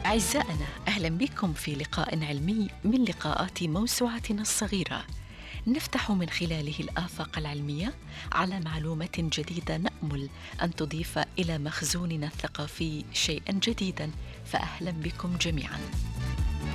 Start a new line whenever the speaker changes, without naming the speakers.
أعزائنا، أهلا بكم في لقاء علمي من لقاءات موسوعتنا الصغيرة، نفتح من خلاله الآفاق العلمية على معلومات جديدة نأمل أن تضيف إلى مخزوننا الثقافي شيئا جديدا. فأهلا بكم جميعا.